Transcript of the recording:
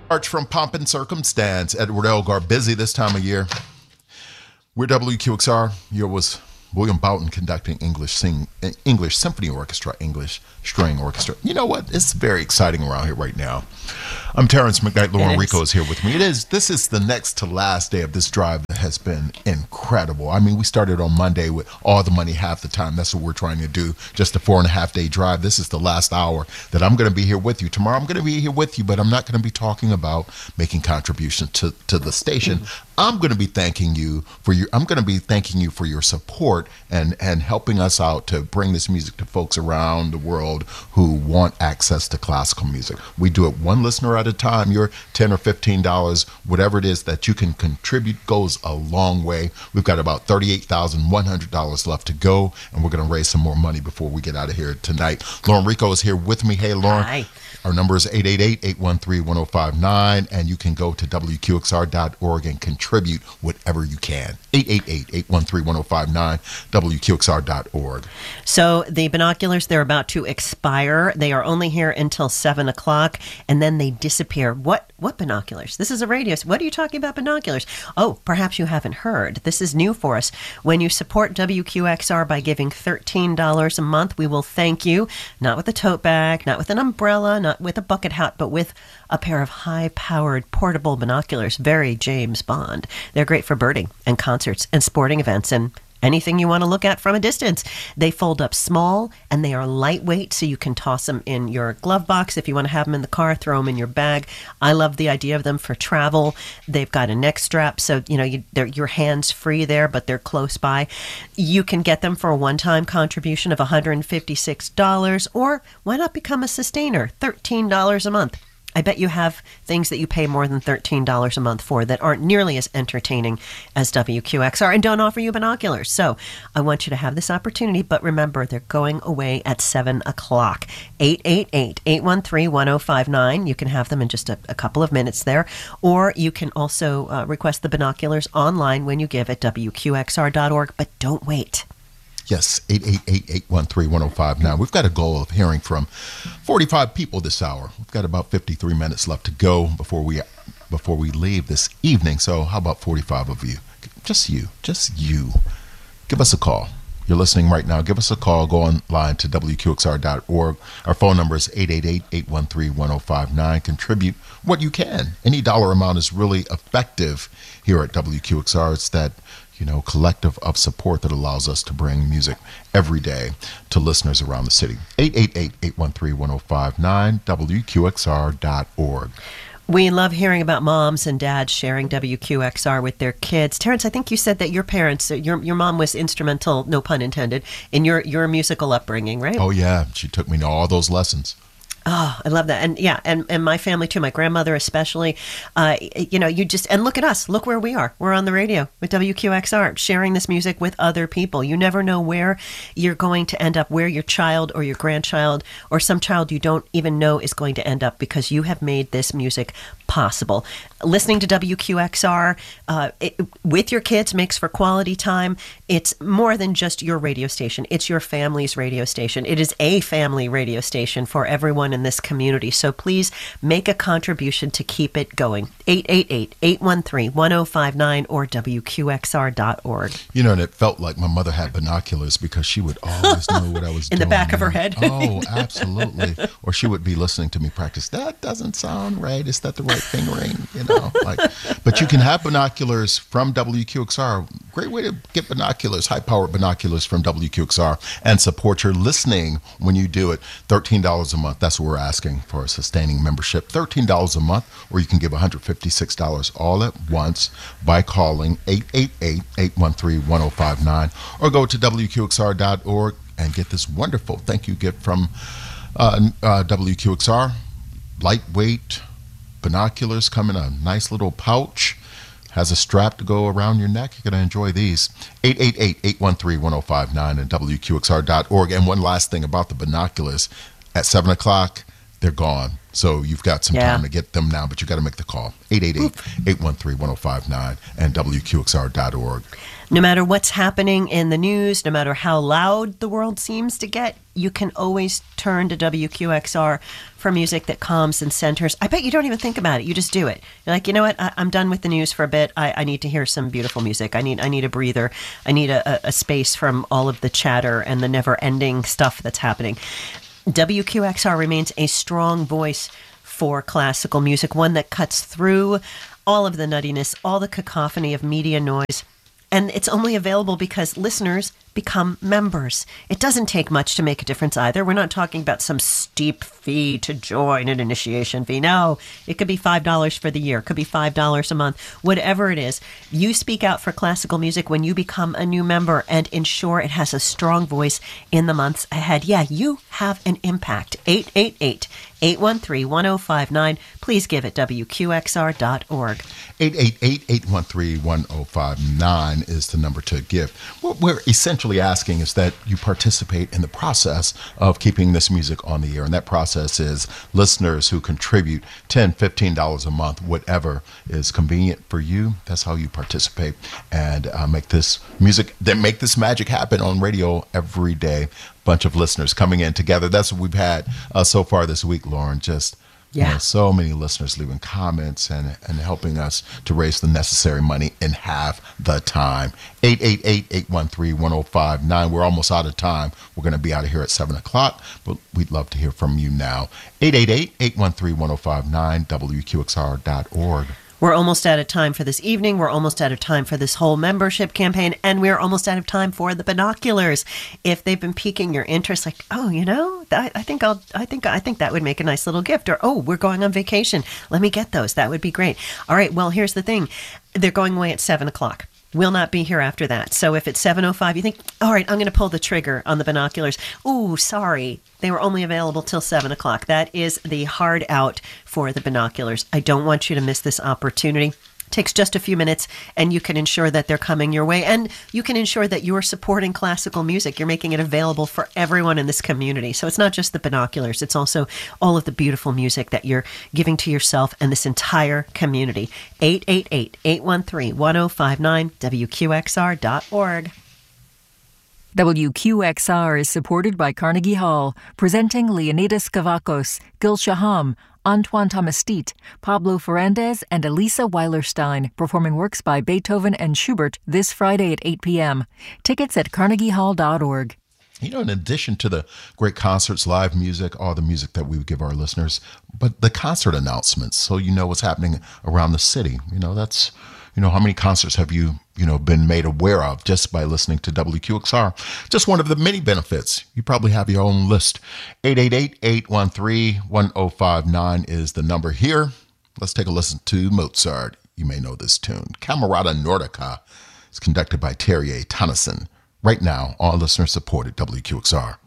Arch from Pomp and Circumstance. Edward Elgar, busy this time of year. We're WQXR. Here was William Boughton conducting English Symphony Orchestra, English String Orchestra. You know what? It's very exciting around here right now. I'm Terrence McKnight. Lauren Rico is here with me. This is the next to last day of this drive that has been incredible. I mean, we started on Monday with all the money half the time. That's what we're trying to do. Just a 4.5 day drive. This is the last hour that I'm going to be here with you. Tomorrow I'm going to be here with you, but I'm not going to be talking about making contributions to the station. I'm going to be thanking you for your support and helping us out to bring this music to folks around the world who want access to classical music. We do it one listener at a time. Your $10 or $15, whatever it is that you can contribute, goes a long way. We've got about $38,100 left to go, and we're going to raise some more money before we get out of here tonight. Lauren Rico is here with me. Hey, Lauren. Hi. Our number is 888-813-1059, and you can go to WQXR.org and contribute whatever you can. 888-813-1059, WQXR.org. So the binoculars, they're about to expire. They are only here until 7 o'clock, and then they disappear. What binoculars? This is a radio. What are you talking about binoculars? Oh, perhaps you haven't heard. This is new for us. When you support WQXR by giving $13 a month, we will thank you, not with a tote bag, not with an umbrella, not with a bucket hat, but with a pair of high-powered portable binoculars. Very James Bond. They're great for birding and concerts and sporting events and anything you want to look at from a distance. They fold up small and they are lightweight, so you can toss them in your glove box. If you want to have them in the car, throw them in your bag. I love the idea of them for travel. They've got a neck strap, so your hands free there, but they're close by. You can get them for a one-time contribution of $156, or why not become a sustainer? $13 a month. I bet you have things that you pay more than $13 a month for that aren't nearly as entertaining as WQXR and don't offer you binoculars. So I want you to have this opportunity, but remember, they're going away at 7 o'clock. 888-813-1059. You can have them in just a couple of minutes there. Or you can also request the binoculars online when you give at WQXR.org, but don't wait. Yes, 888-813-1059. We've got a goal of hearing from 45 people this hour. We've got about 53 minutes left to go before we leave this evening. So how about 45 of you? Just you. Give us a call. You're listening right now. Give us a call. Go online to WQXR.org. Our phone number is 888-813-1059. Contribute what you can. Any dollar amount is really effective here at WQXR. It's that collective of support that allows us to bring music every day to listeners around the city. 888-813-1059, WQXR.org. We love hearing about moms and dads sharing WQXR with their kids. Terrence, I think you said that your parents, your mom was instrumental, no pun intended, in your musical upbringing, right? Oh, yeah. She took me to all those lessons. Oh, I love that. And yeah, and my family too, my grandmother especially. And look at us. Look where we are. We're on the radio with WQXR, sharing this music with other people. You never know where you're going to end up, where your child or your grandchild or some child you don't even know is going to end up, because you have made this music possible. Listening to WQXR with your kids makes for quality time. It's more than just your radio station. It's your family's radio station. It is a family radio station for everyone in this community. So please make a contribution to keep it going. 888-813-1059 or WQXR.org. And it felt like my mother had binoculars because she would always know what I was doing. In the back of her head. Oh, absolutely. Or she would be listening to me practice. That doesn't sound right. Is that the right fingering? But you can have binoculars from WQXR. Great way to get binoculars, high-powered binoculars from WQXR, and support your listening when you do it. $13 a month. That's what we're asking for a sustaining membership. $13 a month, or you can give $156 all at once by calling 888-813-1059, or go to WQXR.org and get this wonderful thank you gift from WQXR. Lightweight binoculars come in a nice little pouch. Has a strap to go around your neck. You're going to enjoy these. 888-813-1059 and WQXR.org. And one last thing about the binoculars. At 7 o'clock, they're gone. So you've got some Yeah. time to get them now, but you got to make the call. 888-813-1059 and WQXR.org. No matter what's happening in the news, no matter how loud the world seems to get, you can always turn to WQXR for music that calms and centers. I bet you don't even think about it. You just do it. You're like, you know what? I'm done with the news for a bit. I need to hear some beautiful music. I need a breather. I need a space from all of the chatter and the never-ending stuff that's happening. WQXR remains a strong voice for classical music, one that cuts through all of the nuttiness, all the cacophony of media noise. And it's only available because listeners become members. It doesn't take much to make a difference either. We're not talking about some steep fee to join, an initiation fee. No, it could be $5 for the year. It could be $5 a month. Whatever it is, you speak out for classical music when you become a new member and ensure it has a strong voice in the months ahead. Yeah, you have an impact. 888-813-1059. Please give at WQXR.org. 888-813-1059 is the number to give. What we're essentially asking is that you participate in the process of keeping this music on the air. And that process is listeners who contribute $10, $15 a month, whatever is convenient for you. That's how you participate and make this music, then make this magic happen on radio every day. Bunch of listeners coming in together. That's what we've had so far this week, Lauren. Just so many listeners leaving comments and helping us to raise the necessary money in half the time. 888-813-1059. We're almost out of time. We're going to be out of here at 7 o'clock, but we'd love to hear from you now. 888-813-1059, WQXR.org. We're almost out of time for this evening. We're almost out of time for this whole membership campaign, and we're almost out of time for the binoculars. If they've been piquing your interest, like, oh, you know, I think that would make a nice little gift, or oh, we're going on vacation. Let me get those. That would be great. All right. Well, here's the thing: they're going away at 7 o'clock. Will not be here after that. So if it's 7:05, you think, all right, I'm going to pull the trigger on the binoculars. Ooh, sorry. They were only available till 7 o'clock. That is the hard out for the binoculars. I don't want you to miss this opportunity. It takes just a few minutes, and you can ensure that they're coming your way. And you can ensure that you're supporting classical music. You're making it available for everyone in this community. So it's not just the binoculars. It's also all of the beautiful music that you're giving to yourself and this entire community. 888-813-1059, WQXR.org. WQXR is supported by Carnegie Hall, presenting Leonidas Kavakos, Gil Shaham, Antoine Tomastit, Pablo Ferrandez, and Elisa Weilerstein, performing works by Beethoven and Schubert this Friday at 8 p.m. Tickets at carnegiehall.org. You know, in addition to the great concerts, live music, all the music that we would give our listeners, but the concert announcements, so you know what's happening around the city. You know, that's, you know, how many concerts have you been made aware of just by listening to WQXR? Just one of the many benefits. You probably have your own list. 888-813-1059 is the number here. Let's take a listen to Mozart. You may know this tune. Camerata Nordica is conducted by Terje Tonnesen. Right now, all listeners supported WQXR.